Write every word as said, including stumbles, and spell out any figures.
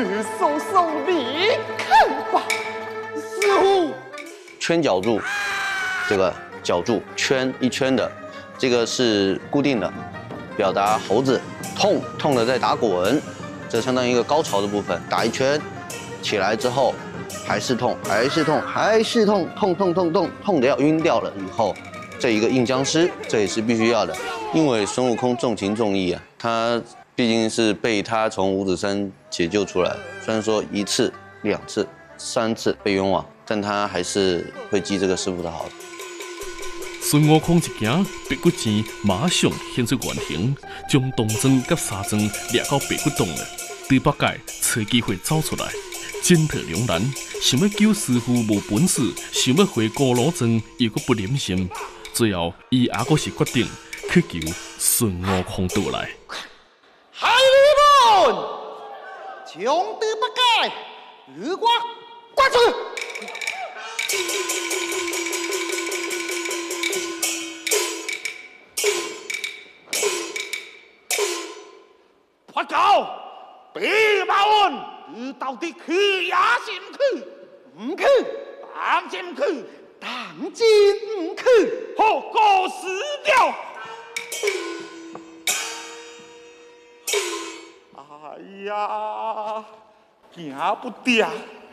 得手手离开吧，师傅。 圈角柱，这个角柱圈一圈的，这个是固定的，表达猴子痛痛的在打滚，这相当于一个高潮的部分，打一圈起来之后还是痛，还是痛，还是痛，痛痛痛痛痛的要晕掉了以后，这一个硬僵尸，这也是必须要的，因为孙悟空重情重义啊，他毕竟是被他从五指山解救出来，虽然说一次、两次、三次被冤枉，但他还是会记这个师傅的好。 孙悟空一行，白骨精马上现出原形，将铜砖甲沙砖掠到白骨洞了。猪八戒找机会走出来，进退两难，想要救师傅无本事，想要回锅炉庄又阁不忍心，最後伊也阁是決定去求孫悟空倒來。 海里們，將豬八戒與我關出！發告，白馬王，你到底去也是唔去？唔去，當然唔去，當然唔去，好過死掉！哎呀，行不掉。